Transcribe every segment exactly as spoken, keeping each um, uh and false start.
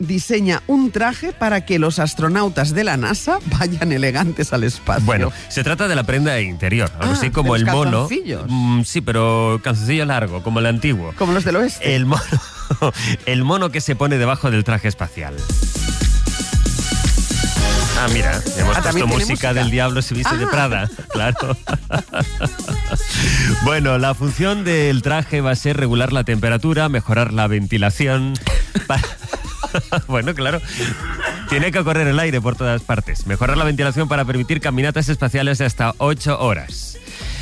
diseña un traje para que los astronautas de la NASA vayan elegantes al espacio. Bueno, se trata de la prenda interior, algo Ah, así como de el los mono. calzoncillos. Mm, sí, pero calzoncillo largo, como el antiguo. Como los del oeste. El mono, el mono que se pone debajo del traje espacial. Ah, mira, hemos Ah, puesto ¿también tiene música, música? del Diablo se viste Ah. de Prada, claro. Bueno, la función del traje va a ser regular la temperatura, mejorar la ventilación. Para... Bueno, claro. Tiene que correr el aire por todas partes. Mejorar la ventilación para permitir caminatas espaciales de hasta ocho horas.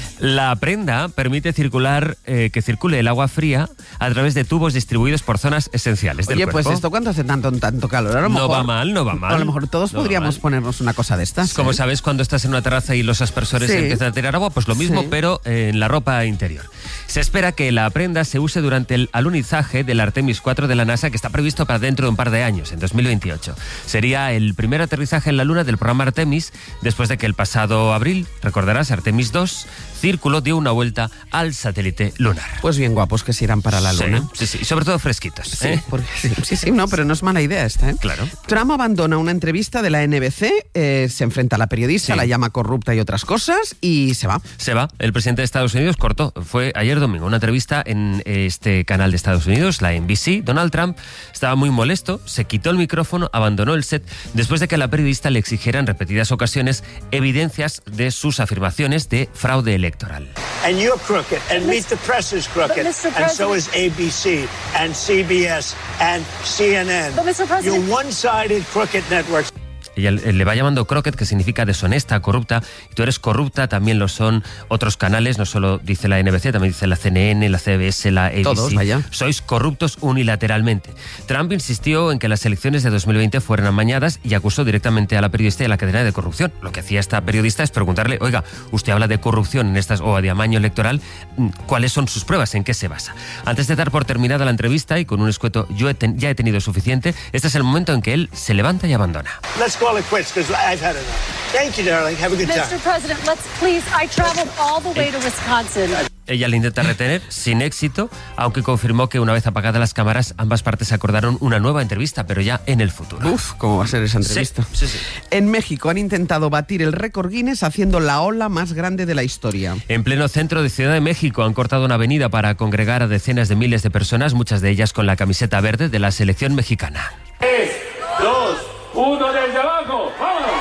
La prenda permite circular, eh, que circule el agua fría a través de tubos distribuidos por zonas esenciales del Oye, cuerpo. pues esto cuando hace tanto, tanto calor. A lo No mejor, va mal, no va mal. A lo mejor todos No va podríamos mal. ponernos una cosa de estas. Como ¿eh? sabes, cuando estás en una terraza y los aspersores Sí. empiezan a tirar agua, pues lo mismo, Sí. pero eh, en la ropa interior. Se espera que la prenda se use durante el alunizaje del Artemis cuatro de la NASA, que está previsto para dentro de un par de años, en dos mil veintiocho. Sería el primer aterrizaje en la Luna del programa Artemis, después de que el pasado abril, recordarás, Artemis dos, Círculo dio una vuelta al satélite lunar. Pues bien guapos que se irán para la Luna. Sí, sí, sí, sobre todo fresquitos. Sí, ¿eh? porque- sí, sí, sí, no, pero no es mala idea esta, ¿eh? Claro. Trump abandona una entrevista de la N B C, eh, se enfrenta a la periodista, Sí. la llama corrupta y otras cosas, y se va. Se va. El presidente de Estados Unidos cortó, fue ayer domingo, una entrevista en este canal de Estados Unidos, la N B C. Donald Trump estaba muy molesto, se quitó el micrófono, abandonó el set, después de que la periodista le exigiera en repetidas ocasiones evidencias de sus afirmaciones de fraude electoral. And you're crooked, and Meet the Press is crooked, Mister and so is President- A B C, and C B S, and C N N. But, Mister President- You're one-sided crooked networks. Ella le va llamando crooked, que significa deshonesta, corrupta, y tú eres corrupta, también lo son otros canales, no solo dice la N B C, también dice la C N N, la C B S, la A B C. Todos, vaya. Sois corruptos unilateralmente. Trump insistió en que las elecciones de dos mil veinte fueran amañadas y acusó directamente a la periodista y a la cadena de corrupción. Lo que hacía esta periodista es preguntarle, oiga, usted habla de corrupción en estas o de amaño electoral, ¿cuáles son sus pruebas? ¿En qué se basa? Antes de dar por terminada la entrevista y con un escueto, yo he ten- ya he tenido suficiente, este es el momento en que él se levanta y abandona. Let's call it quits, because I've had enough. Thank you, darling. Have a good Mister time. President, let's please. I traveled all the way to Wisconsin. Ella le intenta retener, sin éxito, aunque confirmó que una vez apagadas las cámaras, ambas partes acordaron una nueva entrevista, pero ya en el futuro. Uf, ¿cómo va a ser esa entrevista? Sí, sí, sí. En México han intentado batir el récord Guinness haciendo la ola más grande de la historia. En pleno centro de Ciudad de México han cortado una avenida para congregar a decenas de miles de personas, muchas de ellas con la camiseta verde de la selección mexicana. tres, dos, uno, desde abajo. ¡Vámonos!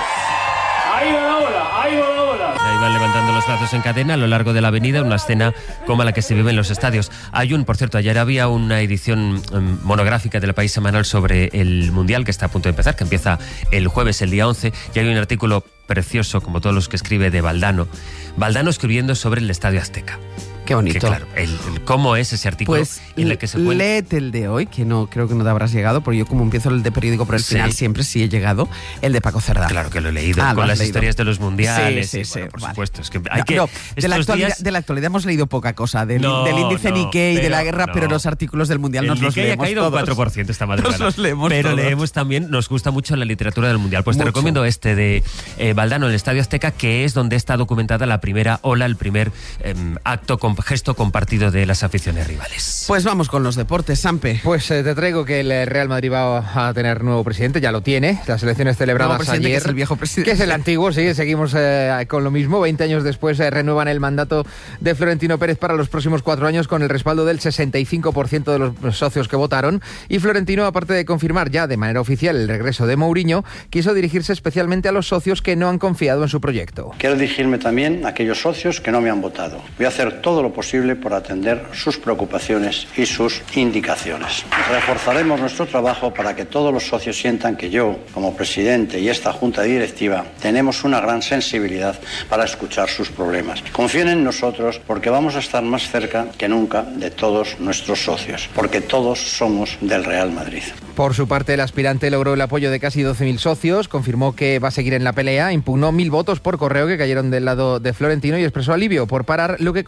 Ahí va la ola, ahí va la ola. Ahí van levantando los brazos en cadena a lo largo de la avenida, una escena como la que se vive en los estadios. Hay un, por cierto, ayer había una edición um, monográfica del País Semanal sobre el Mundial que está a punto de empezar, que empieza el jueves, el día once, y hay un artículo precioso, como todos los que escribe, de Valdano. Valdano escribiendo sobre el Estadio Azteca. Qué bonito. Que claro, el, el cómo es ese artículo Pues en el que se cuenta. léete el de hoy, que no creo que no te habrás llegado, porque yo como empiezo el de periódico por el Sí. final siempre sí he llegado, el de Paco Cerdá. Claro que lo he leído, Ah, lo con has las leído. historias de los mundiales. Sí, sí, y, sí, bueno, por vale. supuesto. Es que hay No, que, no, de, la estos actualidad, días- de la actualidad hemos leído poca cosa, del, No, del índice no, Nikkei y de la pero guerra, no. pero los artículos del Mundial El nos los Nikkei ha leemos caído un todos. cuatro por ciento esta madrugada. Nos los leemos Pero todos. leemos también, nos gusta mucho la literatura del Mundial. Pues Mucho. te recomiendo este de eh, Valdano, el Estadio Azteca, que es donde está documentada la primera ola, el primer eh, acto, con, gesto compartido de las aficiones rivales. Pues vamos con los deportes, Sampe. Pues eh, te traigo que el Real Madrid va a tener nuevo presidente, ya lo tiene. Las elecciones celebradas Nuevo presidente, ayer. que es el viejo presidente. Que es el antiguo, sí, seguimos eh, con lo mismo. veinte años después eh, renuevan el mandato de Florentino Pérez para los próximos cuatro años con el respaldo del sesenta y cinco por ciento de los socios que votaron. Y Florentino, aparte de confirmar ya de manera oficial el regreso de Mourinho, quiso dirigirse especialmente a los socios que no han confiado en su proyecto. Quiero dirigirme también a aquellos socios que no me han votado. Voy a hacer todo lo posible por atender sus preocupaciones y sus indicaciones. Reforzaremos nuestro trabajo para que todos los socios sientan que yo, como presidente y esta junta directiva, tenemos una gran sensibilidad para escuchar sus problemas. Confíen en nosotros porque vamos a estar más cerca que nunca de todos nuestros socios, porque todos somos del Real Madrid. Por su parte, el aspirante logró el apoyo de casi doce mil socios, confirmó que va a seguir en la pelea, impugnó mil votos por correo que cayeron del lado de Florentino y expresó alivio por parar lo que consideraba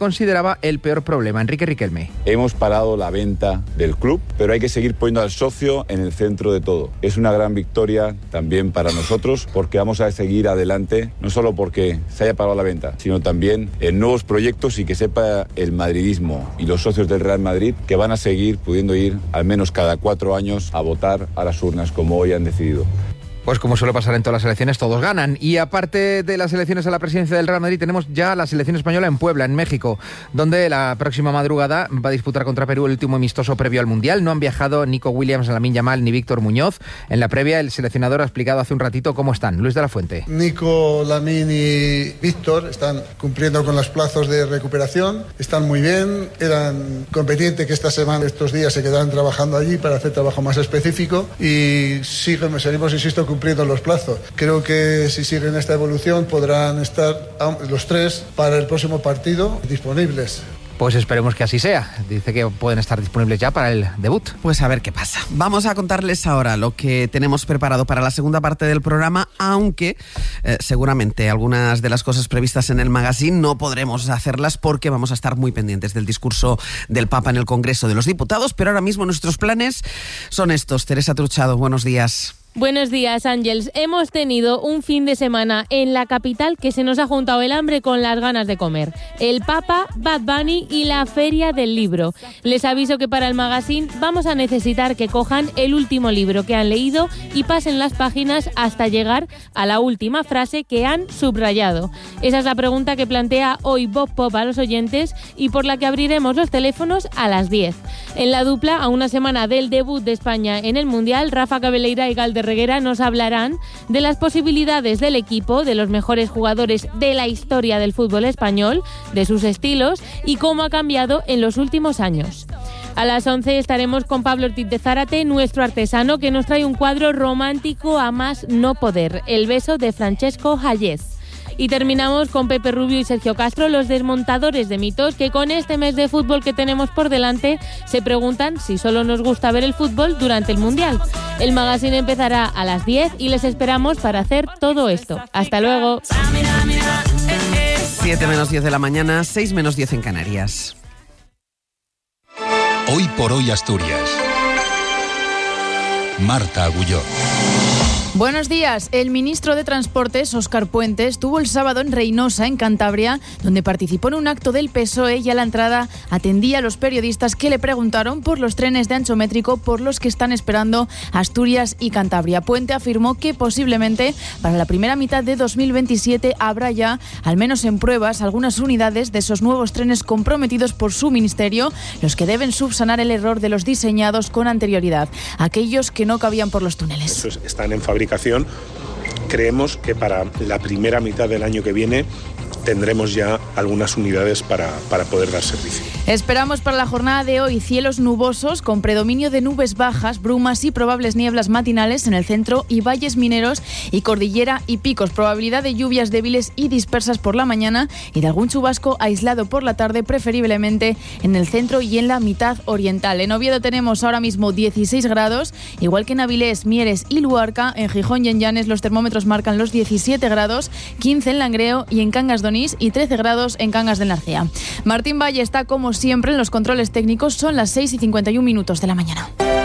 encontraba el peor problema. Enrique Riquelme. Hemos parado la venta del club, pero hay que seguir poniendo al socio en el centro de todo. Es una gran victoria también para nosotros porque vamos a seguir adelante, no solo porque se haya parado la venta, sino también en nuevos proyectos y que sepa el madridismo y los socios del Real Madrid que van a seguir pudiendo ir al menos cada cuatro años a votar a las urnas como hoy han decidido. Pues como suele pasar en todas las elecciones, todos ganan. Y aparte de las elecciones a la presidencia del Real Madrid, tenemos ya la selección española en Puebla, en México, donde la próxima madrugada va a disputar contra Perú el último amistoso previo al Mundial. No han viajado Nico Williams, Lamine Yamal ni Víctor Muñoz. En la previa, el seleccionador ha explicado hace un ratito cómo están. Luis de la Fuente. Nico, Lamine y Víctor están cumpliendo con los plazos de recuperación, están muy bien, eran conveniente que esta semana, estos días, se quedaran trabajando allí para hacer trabajo más específico y siguen, seguimos, insisto, cumpliendo los plazos. Creo que si siguen esta evolución podrán estar los tres para el próximo partido disponibles. Pues esperemos que así sea. Dice que pueden estar disponibles ya para el debut. Pues a ver qué pasa. Vamos a contarles ahora lo que tenemos preparado para la segunda parte del programa, aunque eh, seguramente algunas de las cosas previstas en el magazine no podremos hacerlas porque vamos a estar muy pendientes del discurso del Papa en el Congreso de los Diputados, pero ahora mismo nuestros planes son estos. Teresa Truchado, buenos días. Buenos días, Ángels. Hemos tenido un fin de semana en la capital que se nos ha juntado el hambre con las ganas de comer. El Papa, Bad Bunny y la Feria del Libro. Les aviso que para el magazine vamos a necesitar que cojan el último libro que han leído y pasen las páginas hasta llegar a la última frase que han subrayado. Esa es la pregunta que plantea hoy Bob Pop a los oyentes y por la que abriremos los teléfonos a las diez. En la dupla, a una semana del debut de España en el Mundial, Rafa Cabeleira y Galder Reguera nos hablarán de las posibilidades del equipo, de los mejores jugadores de la historia del fútbol español, de sus estilos y cómo ha cambiado en los últimos años. A las once estaremos con Pablo Ortiz de Zárate, nuestro artesano, que nos trae un cuadro romántico a más no poder, El beso de Francesco Hayez. Y terminamos con Pepe Rubio y Sergio Castro, los desmontadores de mitos, que con este mes de fútbol que tenemos por delante se preguntan si solo nos gusta ver el fútbol durante el Mundial. El magazine empezará a las diez y les esperamos para hacer todo esto. ¡Hasta luego! siete menos diez de la mañana, seis menos diez en Canarias. Hoy por hoy Asturias. Marta Agulló. Buenos días. El ministro de Transportes, Óscar Puente, estuvo el sábado en Reinosa, en Cantabria, donde participó en un acto del P S O E y a la entrada atendía a los periodistas que le preguntaron por los trenes de ancho métrico por los que están esperando Asturias y Cantabria. Puente afirmó que posiblemente para la primera mitad de dos mil veintisiete habrá ya, al menos en pruebas, algunas unidades de esos nuevos trenes comprometidos por su ministerio, los que deben subsanar el error de los diseñados con anterioridad, aquellos que no cabían por los túneles. Estos están en fabricación. Creemos que para la primera mitad del año que viene tendremos ya algunas unidades para, para poder dar servicio. Esperamos para la jornada de hoy cielos nubosos con predominio de nubes bajas, brumas y probables nieblas matinales en el centro y valles mineros y cordillera y picos. Probabilidad de lluvias débiles y dispersas por la mañana y de algún chubasco aislado por la tarde, preferiblemente en el centro y en la mitad oriental. En Oviedo tenemos ahora mismo dieciséis grados, igual que en Avilés, Mieres y Luarca. En Gijón y en Llanes los termómetros marcan los diecisiete grados, quince en Langreo y en Cangas de Onís y trece grados en Cangas del Narcea. Martín Valle está como siempre en los controles técnicos. Son las seis y cincuenta y un minutos de la mañana.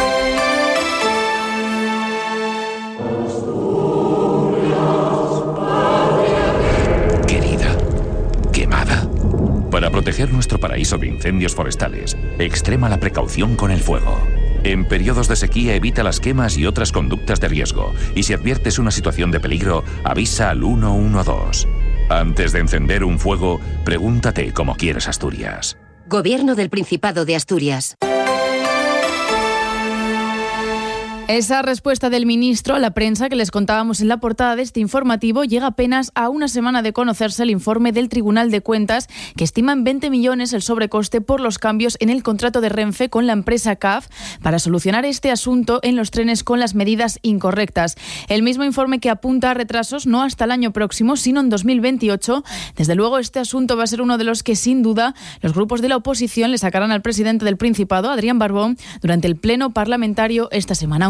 Querida, quemada. Para proteger nuestro paraíso de incendios forestales, extrema la precaución con el fuego. En periodos de sequía evita las quemas y otras conductas de riesgo. Y si adviertes una situación de peligro, avisa al uno uno dos. Antes de encender un fuego, pregúntate cómo quieres Asturias. Gobierno del Principado de Asturias. Esa respuesta del ministro a la prensa que les contábamos en la portada de este informativo llega apenas a una semana de conocerse el informe del Tribunal de Cuentas, que estima en veinte millones el sobrecoste por los cambios en el contrato de Renfe con la empresa C A F para solucionar este asunto en los trenes con las medidas incorrectas. El mismo informe que apunta a retrasos no hasta el año próximo, sino en dos mil veintiocho. Desde luego, este asunto va a ser uno de los que, sin duda, los grupos de la oposición le sacarán al presidente del Principado, Adrián Barbón, durante el pleno parlamentario esta semana.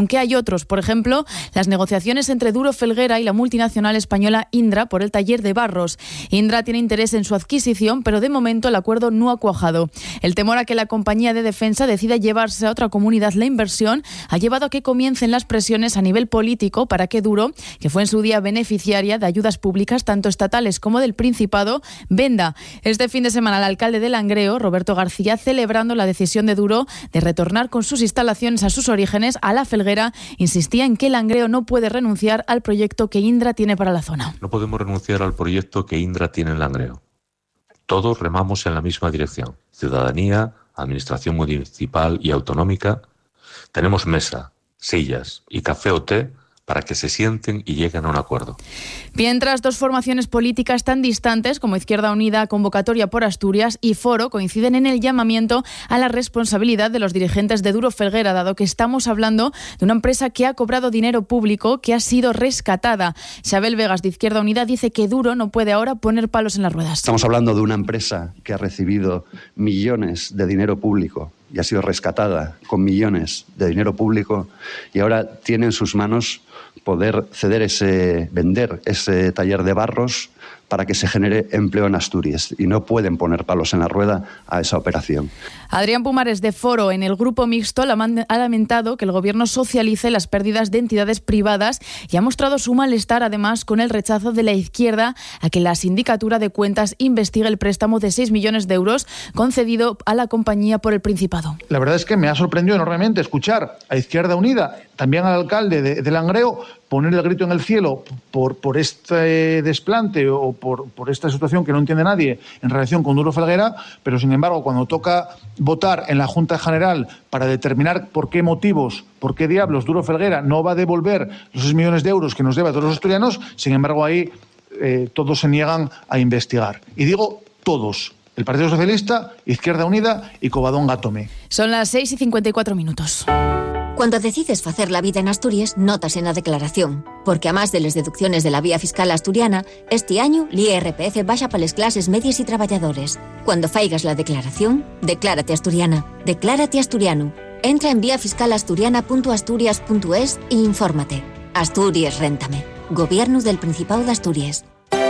aunque hay otros, por ejemplo, las negociaciones entre Duro Felguera y la multinacional española Indra por el taller de Barros. Indra tiene interés en su adquisición, pero de momento el acuerdo no ha cuajado. El temor a que la compañía de defensa decida llevarse a otra comunidad la inversión ha llevado a que comiencen las presiones a nivel político para que Duro, que fue en su día beneficiaria de ayudas públicas tanto estatales como del Principado, venda. Este fin de semana el alcalde de Langreo, Roberto García, celebrando la decisión de Duro de retornar con sus instalaciones a sus orígenes, a la Felguera, insistía en que Langreo no puede renunciar al proyecto que Indra tiene para la zona. No podemos renunciar al proyecto que Indra tiene en Langreo. Todos remamos en la misma dirección. Ciudadanía, administración municipal y autonómica. Tenemos mesa, sillas y café o té para que se sienten y lleguen a un acuerdo. Mientras dos formaciones políticas tan distantes como Izquierda Unida, Convocatoria por Asturias y Foro coinciden en el llamamiento a la responsabilidad de los dirigentes de Duro Felguera, dado que estamos hablando de una empresa que ha cobrado dinero público, que ha sido rescatada. Xabel Vegas, de Izquierda Unida, dice que Duro no puede ahora poner palos en las ruedas. Estamos hablando de una empresa que ha recibido millones de dinero público y ha sido rescatada con millones de dinero público y ahora tiene en sus manos poder ceder ese, vender ese taller de Barros para que se genere empleo en Asturias y no pueden poner palos en la rueda a esa operación. Adrián Pumares, de Foro, en el grupo mixto, ha lamentado que el gobierno socialice las pérdidas de entidades privadas y ha mostrado su malestar además con el rechazo de la izquierda a que la Sindicatura de Cuentas investigue el préstamo de seis millones de euros concedido a la compañía por el Principado. La verdad es que me ha sorprendido enormemente escuchar a Izquierda Unida, también al alcalde de, de Langreo, poner el grito en el cielo por, por este desplante o por, por esta situación que no entiende nadie en relación con Duro Felguera, pero sin embargo cuando toca votar en la Junta General para determinar por qué motivos, por qué diablos Duro Felguera no va a devolver los seis millones de euros que nos debe a todos los asturianos, sin embargo ahí eh, todos se niegan a investigar. Y digo todos. El Partido Socialista, Izquierda Unida y Covadonga Tomé. Son las seis y cincuenta y cuatro minutos. Cuando decides facer la vida en Asturias, notas en la declaración. Porque a más de las deducciones de la vía fiscal asturiana, este año l'I R P F baja para las clases medias y trabajadores. Cuando faigas la declaración, declárate asturiana. Declárate asturiano. Entra en vía fiscal asturiana punto asturias punto es e infórmate. Asturias Réntame. Gobierno del Principado de Asturias.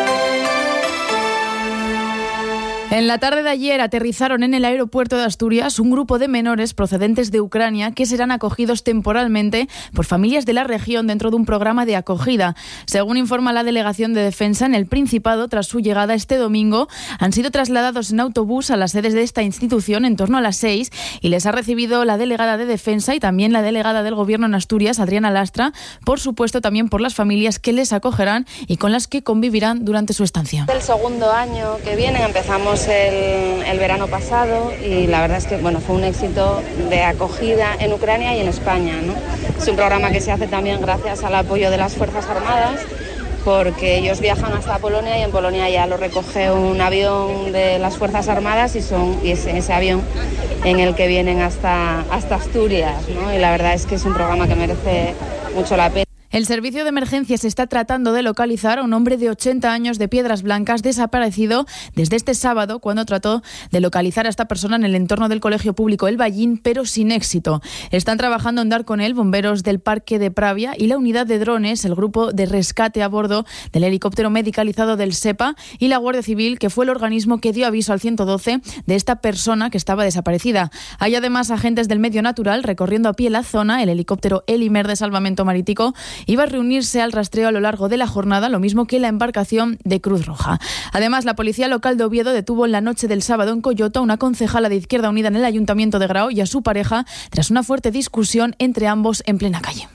En la tarde de ayer aterrizaron en el aeropuerto de Asturias un grupo de menores procedentes de Ucrania que serán acogidos temporalmente por familias de la región dentro de un programa de acogida. Según informa la Delegación de Defensa, en el Principado, tras su llegada este domingo, han sido trasladados en autobús a las sedes de esta institución en torno a las seis y les ha recibido la delegada de Defensa y también la delegada del Gobierno en Asturias, Adriana Lastra, por supuesto también por las familias que les acogerán y con las que convivirán durante su estancia. El segundo año que viene empezamos El, el verano pasado y la verdad es que bueno, fue un éxito de acogida en Ucrania y en España, ¿no? Es un programa que se hace también gracias al apoyo de las Fuerzas Armadas, porque ellos viajan hasta Polonia y en Polonia ya lo recoge un avión de las Fuerzas Armadas y, son, y es ese avión en el que vienen hasta, hasta Asturias, ¿no? Y la verdad es que es un programa que merece mucho la pena. El servicio de emergencias está tratando de localizar a un hombre de ochenta años de Piedras Blancas desaparecido desde este sábado cuando trató de localizar a esta persona en el entorno del colegio público El Ballín, pero sin éxito. Están trabajando en dar con él bomberos del Parque de Pravia y la unidad de drones, el grupo de rescate a bordo del helicóptero medicalizado del SEPA y la Guardia Civil, que fue el organismo que dio aviso al ciento doce de esta persona que estaba desaparecida. Hay además agentes del medio natural recorriendo a pie la zona. El helicóptero Elimer de Salvamento Marítimo iba a reunirse al rastreo a lo largo de la jornada, lo mismo que la embarcación de Cruz Roja. Además, la policía local de Oviedo detuvo en la noche del sábado en Coyota a una concejala de Izquierda Unida en el Ayuntamiento de Grao y a su pareja tras una fuerte discusión entre ambos en plena calle.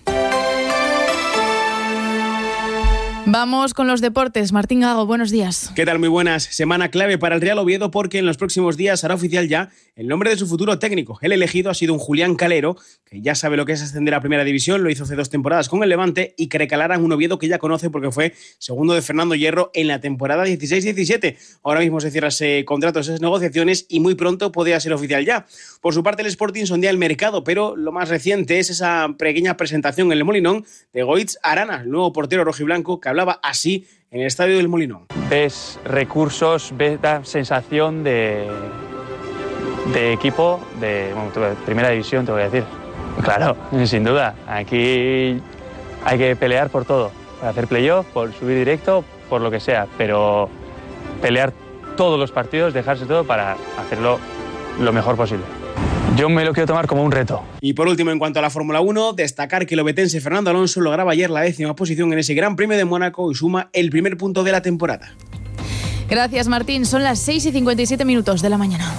Vamos con los deportes. Martín Gago, buenos días. ¿Qué tal? Muy buenas. Semana clave para el Real Oviedo porque en los próximos días hará oficial ya el nombre de su futuro técnico. El elegido ha sido un Julián Calero, que ya sabe lo que es ascender a Primera División, lo hizo hace dos temporadas con el Levante, y que recalarán un Oviedo que ya conoce porque fue segundo de Fernando Hierro en la temporada dieciséis diecisiete. Ahora mismo se cierran ese contrato, esas negociaciones, y muy pronto podría ser oficial ya. Por su parte, el Sporting sondea el mercado, pero lo más reciente es esa pequeña presentación en el Molinón de Goitz Arana, el nuevo portero rojiblanco, que hablaba así en el estadio del Molinón. Ves recursos, ves la sensación de, de equipo de bueno, primera división, te voy a decir. Claro, sin duda. Aquí hay que pelear por todo. Por hacer playoff, por subir directo, por lo que sea. Pero pelear todos los partidos, dejarse todo para hacerlo lo mejor posible. Yo me lo quiero tomar como un reto. Y por último, en cuanto a la Fórmula uno, destacar que el obetense Fernando Alonso lograba ayer la décima posición en ese Gran Premio de Mónaco y suma el primer punto de la temporada. Gracias, Martín. Son las seis y cincuenta y siete minutos de la mañana.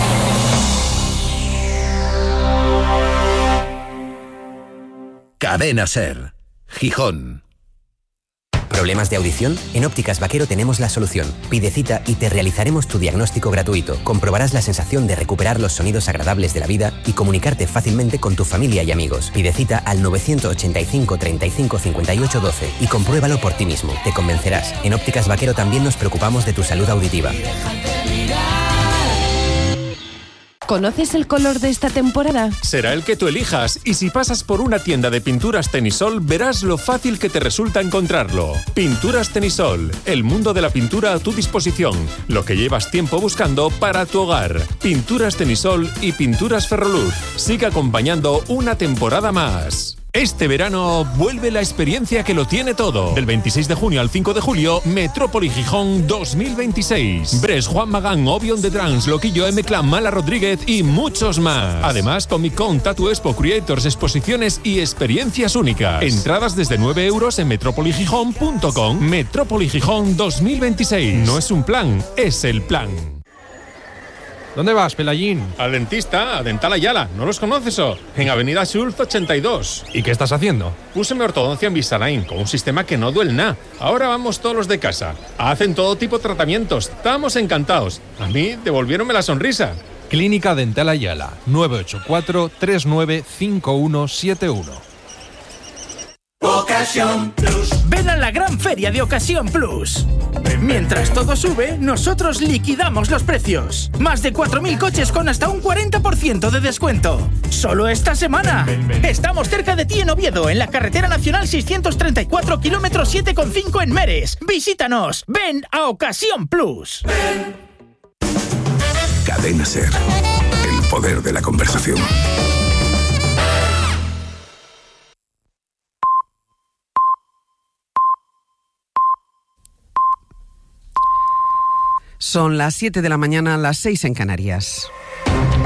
Cadena Ser, Gijón. ¿Problemas de audición? En Ópticas Vaquero tenemos la solución. Pide cita y te realizaremos tu diagnóstico gratuito. Comprobarás la sensación de recuperar los sonidos agradables de la vida y comunicarte fácilmente con tu familia y amigos. Pide cita al nueve ochenta y cinco, treinta y cinco, cincuenta y ocho, doce y compruébalo por ti mismo. Te convencerás. En Ópticas Vaquero también nos preocupamos de tu salud auditiva. ¿Conoces el color de esta temporada? Será el que tú elijas, y si pasas por una tienda de pinturas Tenisol, verás lo fácil que te resulta encontrarlo. Pinturas Tenisol, el mundo de la pintura a tu disposición, lo que llevas tiempo buscando para tu hogar. Pinturas Tenisol y Pinturas Ferroluz. Sigue acompañando una temporada más. Este verano vuelve la experiencia que lo tiene todo. Del veintiséis de junio al cinco de julio, Metrópoli Gijón dos mil veintiséis. Bres, Juan Magán, Obion de Drans, Loquillo, M-Clan, Mala Rodríguez y muchos más. Además, Comic Con, Tattoo Expo, Creators, exposiciones y experiencias únicas. Entradas desde nueve euros en metrópoli gijón punto com. Metrópoli Gijón dos mil veintiséis. No es un plan, es el plan. ¿Dónde vas, Pelayín? Al dentista, a Dental Ayala. ¿No los conoces o? En Avenida Schultz ochenta y dos. ¿Y qué estás haciendo? Púseme ortodoncia en Invisalign con un sistema que no duele nada. Ahora vamos todos los de casa. Hacen todo tipo de tratamientos. Estamos encantados. A mí devolviéronme la sonrisa. Clínica Dental Ayala, nueve ocho cuatro, tres nueve cinco uno siete uno. Ocasión Plus. Ven a la gran feria de Ocasión Plus. Mientras todo sube, nosotros liquidamos los precios. Más de cuatro mil coches con hasta un cuarenta por ciento de descuento. Solo esta semana. Ven, ven. Estamos cerca de ti en Oviedo, en la carretera nacional seiscientos treinta y cuatro, kilómetro siete coma cinco en Meres. Visítanos. Ven a Ocasión Plus. Ven. Cadena Ser. El poder de la conversación. Son las siete de la mañana, las seis en Canarias.